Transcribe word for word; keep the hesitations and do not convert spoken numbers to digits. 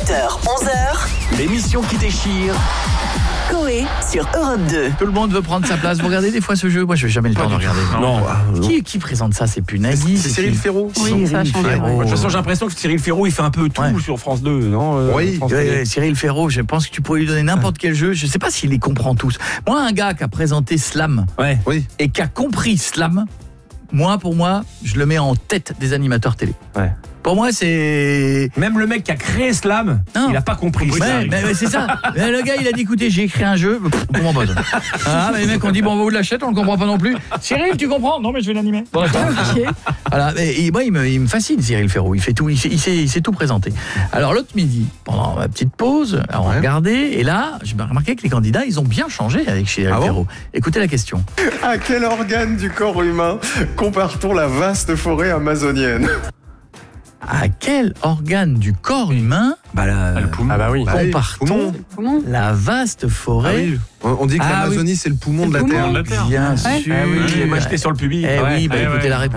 huit heures, onze heures, l'émission qui déchire. Coé sur Europe deux. Tout le monde veut prendre sa place. Vous regardez des fois ce jeu? Moi, je vais jamais le temps de regarder. Non. Qui, qui présente ça? C'est Punagui. C'est Cyril Ferraud. Oui, ça a changé. Ferraud. ouais. De toute façon, j'ai l'impression que Cyril Ferraud, il fait un peu tout Ouais. sur France deux, non euh, Oui, France Ouais, Télé. ouais, Cyril Ferraud, je pense que tu pourrais lui donner n'importe quel jeu. Je sais pas s'il les comprend tous. Moi, un gars qui a présenté Slam Ouais. Oui. et qui a compris Slam, moi, pour moi, je le mets en tête des animateurs télé. Ouais. Pour moi, c'est... Même le mec qui a créé Slam, Non. il a pas compris. ça. Ouais, mais, mais c'est ça. Mais le gars, il a dit, écoutez, j'ai écrit un jeu. Pff, on comprend pas. ça. Ah, mais les mecs ont dit, bon, on va vous l'achète, on le comprend pas non plus. Cyril, tu comprends? Non, mais je vais l'animer. Bon, d'accord. Ok. Voilà, et, et moi, il me, il me fascine, Cyril Ferraud. Il fait tout, il, sait, il, sait, il sait tout présenter. Alors, l'autre midi, pendant ma petite pause, alors, on Ouais. regardait, et là, j'ai remarqué que les candidats, ils ont bien changé avec Cyril Ah bon Ferraud. Écoutez la question. À quel organe du corps humain compare-t-on la vaste forêt amazonienne? À quel organe du corps humain Bah, la- le poumon. Ah bah oui. Bah oui, compare-t-on poumon. Comment? la vaste Ah forêt? oui. On, on dit que Ah l'Amazonie, c'est le poumon de la Le Terre. poumon. Bien Ouais. sûr. Ah oui, moi j'étais sur le public. Eh Ouais. oui, bah, Ouais, écoutez ouais. la réponse.